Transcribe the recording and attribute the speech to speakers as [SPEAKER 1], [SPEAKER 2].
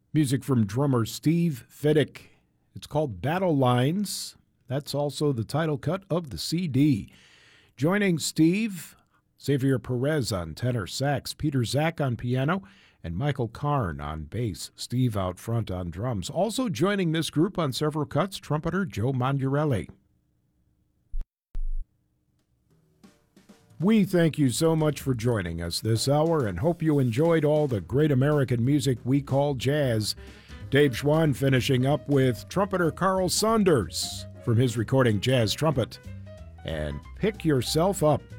[SPEAKER 1] Music from drummer Steve Fiddick. It's called Battle Lines. That's also the title cut of the CD. Joining Steve, Xavier Perez on tenor sax, Peter Zach on piano, and Michael Karn on bass. Steve out front on drums. Also joining this group on several cuts, trumpeter Joe Mondurelli. We thank you so much for joining us this hour and hope you enjoyed all the great American music we call jazz. Dave Schwann finishing up with trumpeter Carl Saunders from his recording Jazz Trumpet. And Pick Yourself Up.